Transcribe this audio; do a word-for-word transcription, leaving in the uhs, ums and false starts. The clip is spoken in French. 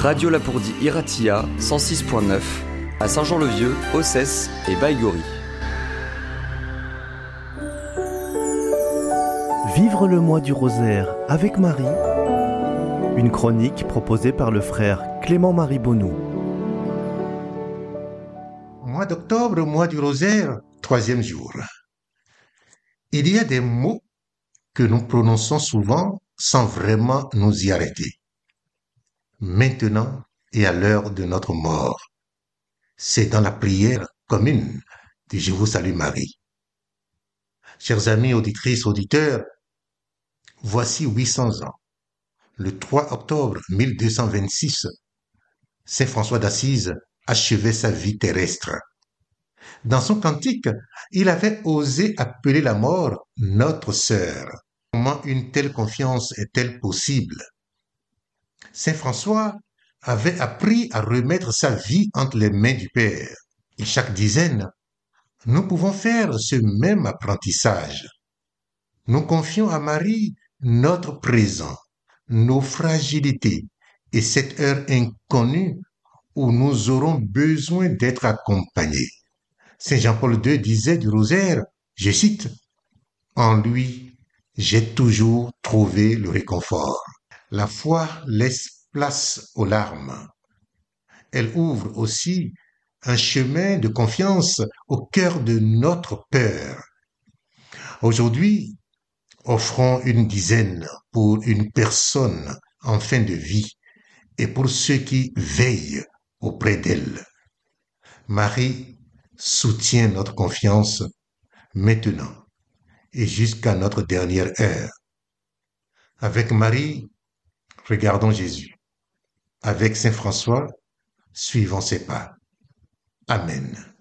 Radio Lapourdie Iratia cent six point neuf à Saint-Jean-le-Vieux, Ossès et Baïgori. Vivre le mois du rosaire avec Marie, une chronique proposée par le frère Clément-Marie Bonnou. Mois d'octobre, mois du rosaire, troisième jour. Il y a des mots que nous prononçons souvent sans vraiment nous y arrêter. Maintenant et à l'heure de notre mort. C'est dans la prière commune de Je vous salue Marie. Chers amis auditrices, auditeurs, voici huit cents ans. Le trois octobre mille deux cent vingt-six, Saint François d'Assise achevait sa vie terrestre. Dans son cantique, il avait osé appeler la mort notre sœur. Comment une telle confiance est-elle possible? Saint François avait appris à remettre sa vie entre les mains du Père. Et chaque dizaine, nous pouvons faire ce même apprentissage. Nous confions à Marie notre présent, nos fragilités et cette heure inconnue où nous aurons besoin d'être accompagnés. Saint Jean-Paul deux disait du rosaire, je cite, « En lui, j'ai toujours trouvé le réconfort. » La foi laisse place aux larmes. Elle ouvre aussi un chemin de confiance au cœur de notre peur. Aujourd'hui, offrons une dizaine pour une personne en fin de vie et pour ceux qui veillent auprès d'elle. Marie soutient notre confiance maintenant et jusqu'à notre dernière heure. Avec Marie, regardons Jésus. Avec Saint François, suivons ses pas. Amen.